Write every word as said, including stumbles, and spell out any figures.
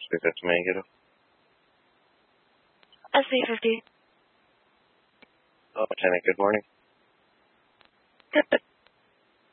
three fifty negative. S C fifty. Oh, Lieutenant, good morning. Good.